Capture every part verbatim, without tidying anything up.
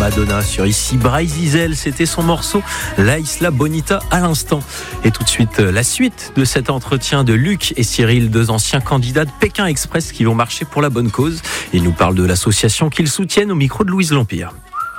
Madonna sur Ici Bryce Diesel, c'était son morceau La Isla Bonita à l'instant. Et tout de suite, la suite de cet entretien de Luc et Cyril, deux anciens candidats de Pékin Express qui vont marcher pour la bonne cause. Ils nous parlent de l'association qu'ils soutiennent au micro de Louise Lampire.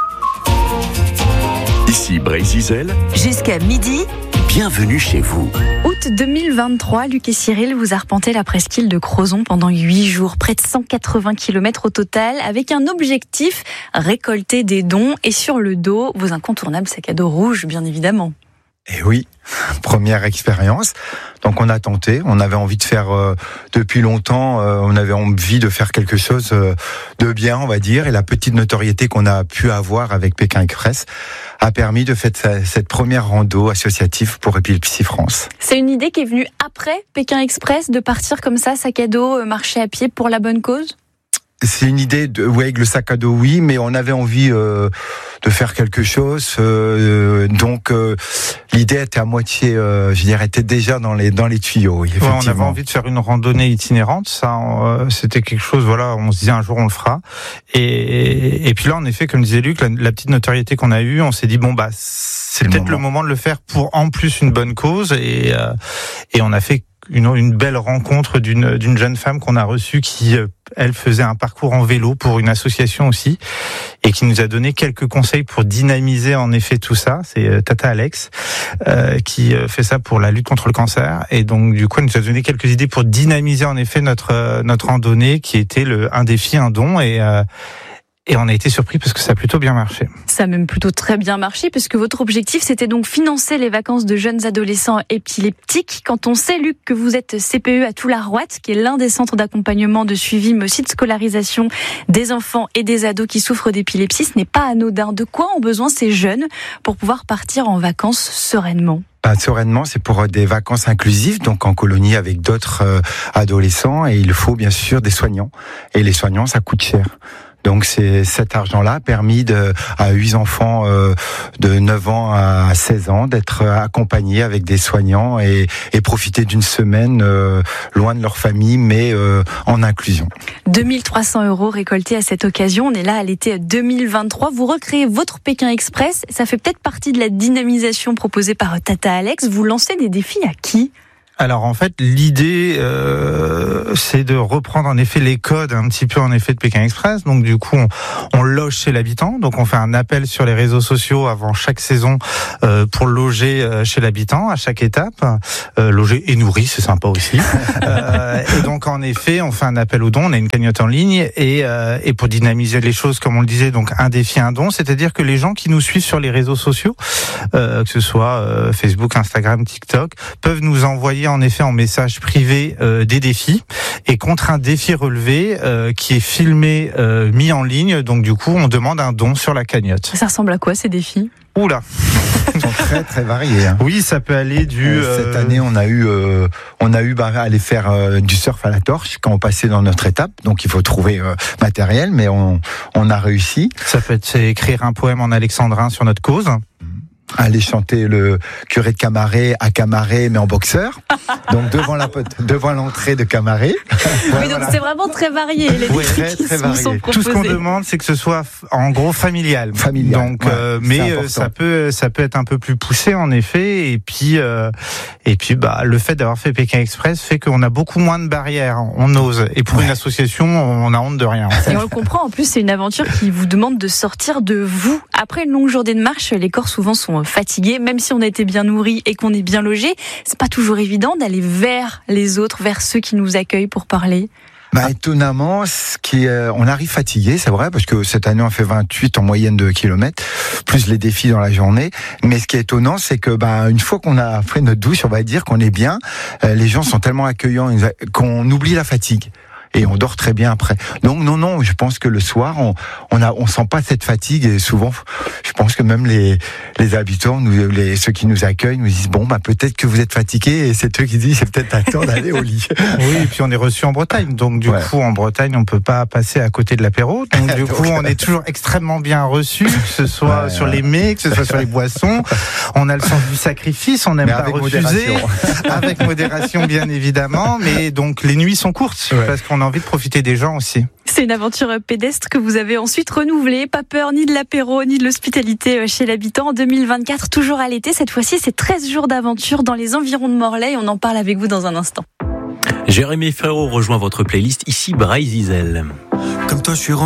Ici Bryce Diesel. Jusqu'à midi. Bienvenue chez vous. Août deux mille vingt-trois, Luc et Cyril, vous arpentez la presqu'île de Crozon pendant huit jours, près de cent quatre-vingts kilomètres au total, avec un objectif, récolter des dons et sur le dos, vos incontournables sacs à dos rouges, bien évidemment. Et oui, première expérience. Donc on a tenté, on avait envie de faire euh, depuis longtemps, euh, on avait envie de faire quelque chose euh, de bien, on va dire, et la petite notoriété qu'on a pu avoir avec Pékin Express a permis de faire cette première rando associative pour Épilepsie France. C'est une idée qui est venue après Pékin Express, de partir comme ça, sac à dos, marcher à pied pour la bonne cause ? C'est une idée de, oui, avec le sac à dos, oui, mais on avait envie euh, de faire quelque chose. Euh, donc euh, l'idée était à moitié, euh, je dirais, était déjà dans les dans les tuyaux. Oui, effectivement. Ouais, on avait envie de faire une randonnée itinérante. Ça, euh, c'était quelque chose. Voilà, on se disait un jour on le fera. Et, et puis là, en effet, comme disait Luc, la, la petite notoriété qu'on a eue, on s'est dit bon bah c'est, c'est peut-être le moment. le moment de le faire pour en plus une bonne cause. Et euh, et on a fait Une, une belle rencontre d'une, d'une jeune femme qu'on a reçue qui, elle, faisait un parcours en vélo pour une association aussi et qui nous a donné quelques conseils pour dynamiser en effet tout ça. C'est Tata Alex euh, qui fait ça pour la lutte contre le cancer et donc du coup elle nous a donné quelques idées pour dynamiser en effet notre notre randonnée qui était le un défi, un don et euh, Et on a été surpris parce que ça a plutôt bien marché. Ça a même plutôt très bien marché puisque votre objectif c'était donc financer les vacances de jeunes adolescents épileptiques. Quand on sait, Luc, que vous êtes C P E à Toularouat, qui est l'un des centres d'accompagnement, de suivi, mais aussi de scolarisation des enfants et des ados qui souffrent d'épilepsie, ce n'est pas anodin. De quoi ont besoin ces jeunes pour pouvoir partir en vacances sereinement ? Bah, sereinement, c'est pour des vacances inclusives, donc en colonie avec d'autres euh, adolescents, et il faut bien sûr des soignants. Et les soignants, ça coûte cher. Donc c'est cet argent-là a permis de, à huit enfants euh, de neuf ans à seize ans d'être accompagnés avec des soignants et, et profiter d'une semaine euh, loin de leur famille, mais euh, en inclusion. deux mille trois cents euros récoltés à cette occasion. On est là à l'été deux mille vingt-trois. Vous recréez votre Pékin Express. Ça fait peut-être partie de la dynamisation proposée par Tata Alex. Vous lancez des défis à qui ? Alors en fait l'idée euh, c'est de reprendre en effet les codes un petit peu en effet de Pékin Express. Donc du coup on, on loge chez l'habitant. Donc on fait un appel sur les réseaux sociaux avant chaque saison euh, pour loger euh, chez l'habitant à chaque étape. Euh, loger et nourri, c'est sympa aussi. euh, et donc en effet on fait un appel aux dons. On a une cagnotte en ligne et, euh, et pour dynamiser les choses comme on le disait, donc un défi, un don. C'est-à-dire que les gens qui nous suivent sur les réseaux sociaux, euh, que ce soit euh, Facebook, Instagram, TikTok, peuvent nous envoyer en effet en message privé euh, des défis et contre un défi relevé euh, qui est filmé, euh, mis en ligne. Donc du coup, on demande un don sur la cagnotte. Ça ressemble à quoi ces défis ? Oula. Ils sont très très variés. Hein. Oui, ça peut aller du. Euh, cette année, on a eu, euh, on a eu bah, aller faire euh, du surf à la torche quand on passait dans notre étape. Donc il faut trouver euh, matériel, mais on on a réussi. Ça peut être écrire un poème en alexandrin sur notre cause. Aller chanter le curé de Camaret à Camaret, mais en boxeur. Donc devant la devant l'entrée de Camaret. Oui, donc voilà. C'est vraiment très varié. Les oui, défis très, qui très sont, varié. sont proposés. Tout ce qu'on demande, c'est que ce soit en gros familial. Familial. Donc, ouais, euh, mais euh, ça peut, ça peut être un peu plus poussé en effet. Et puis, euh, et puis, bah, le fait d'avoir fait Pékin Express fait qu'on a beaucoup moins de barrières. On ose. Et pour ouais. une association, on a honte de rien. Et on le comprend. En plus, c'est une aventure qui vous demande de sortir de vous. Après une longue journée de marche, les corps souvent sont fatigués. Même si on a été bien nourri et qu'on est bien logé, c'est pas toujours évident d'aller vers les autres, vers ceux qui nous accueillent pour parler. Bah, étonnamment, ce qui est, on arrive fatigué, c'est vrai, parce que cette année on fait vingt-huit en moyenne de kilomètres, plus les défis dans la journée. Mais ce qui est étonnant, c'est que bah, une fois qu'on a fait notre douche, on va dire qu'on est bien, euh, les gens sont tellement accueillants qu'on oublie la fatigue. Et on dort très bien après. Donc non, non, je pense que le soir, on on a, on sent pas cette fatigue et souvent, je pense que même les les habitants, nous, les ceux qui nous accueillent, nous disent bon bah peut-être que vous êtes fatigués et c'est eux qui disent c'est peut-être à temps d'aller au lit. Oui, et puis on est reçu en Bretagne, donc du ouais. coup en Bretagne on peut pas passer à côté de l'apéro. Donc du coup on est toujours extrêmement bien reçu, que ce soit ouais, sur ouais. les mets, que ce soit sur les boissons. On a le sens du sacrifice, on n'aime pas refuser, modération. avec modération bien évidemment. Mais donc les nuits sont courtes ouais. parce qu'on on a envie de profiter des gens aussi. C'est une aventure pédestre que vous avez ensuite renouvelée. Pas peur ni de l'apéro, ni de l'hospitalité chez l'habitant. En deux mille vingt-quatre, toujours à l'été. Cette fois-ci, c'est treize jours d'aventure dans les environs de Morlaix. On en parle avec vous dans un instant. Jérémy Frérot rejoint votre playlist. Ici, Bray Zizel. Comme toi, je suis